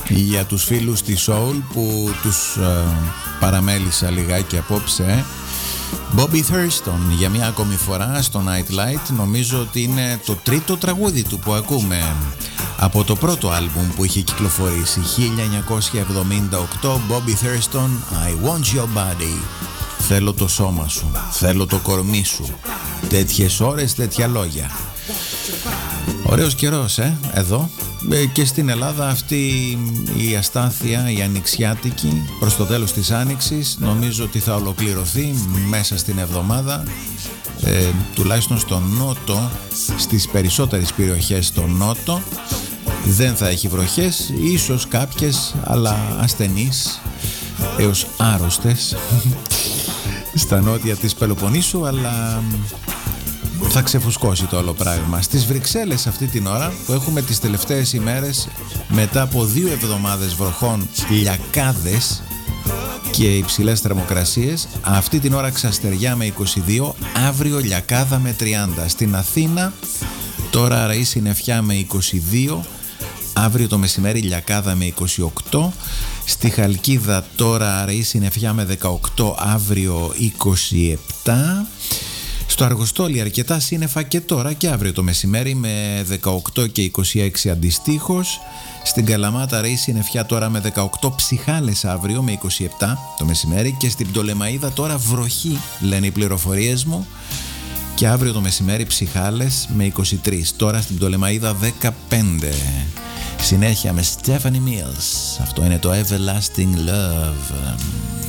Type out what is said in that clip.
Για τους φίλους της Soul που τους παραμέλησα λιγάκι απόψε, Bobby Thurston για μια ακόμη φορά στο Nightlight. Νομίζω ότι είναι το τρίτο τραγούδι του που ακούμε από το πρώτο άλμπουμ που είχε κυκλοφορήσει 1978. Bobby Thurston, I want your body. Θέλω το σώμα σου, θέλω το κορμί σου. Τέτοιες ώρες, τέτοια λόγια. Ωραίος καιρός εδώ και στην Ελλάδα. Αυτή η αστάθεια, η ανοιξιάτικη προς το τέλος της άνοιξης, νομίζω ότι θα ολοκληρωθεί μέσα στην εβδομάδα, τουλάχιστον στο νότο, στις περισσότερες περιοχές στο νότο δεν θα έχει βροχές, ίσως κάποιες, αλλά ασθενείς έως άρρωστες στα νότια της Πελοποννήσου, αλλά θα ξεφουσκώσει το όλο πράγμα. Στις Βρυξέλλες αυτή την ώρα που έχουμε τις τελευταίες ημέρες, μετά από 2 εβδομάδες βροχών, λιακάδες και υψηλές θερμοκρασίες, αυτή την ώρα ξαστεριά με 22, αύριο λιακάδα με 30. Στην Αθήνα τώρα ραή συννεφιά με 22, αύριο το μεσημέρι λιακάδα με 28. Στη Χαλκίδα τώρα ραή συννεφιά με 18, αύριο 27. Στο Αργοστόλι αρκετά σύννεφα και τώρα και αύριο το μεσημέρι με 18 και 26 αντιστοίχως. Στην Καλαμάτα ραή συννεφιά τώρα με 18, ψιχάλες αύριο με 27 το μεσημέρι. Και στην Πτολεμαΐδα τώρα βροχή, λένε οι πληροφορίες μου, και αύριο το μεσημέρι ψιχάλες με 23. Τώρα στην Πτολεμαΐδα 15. Συνέχεια με Stephanie Mills. Αυτό είναι το Everlasting Love.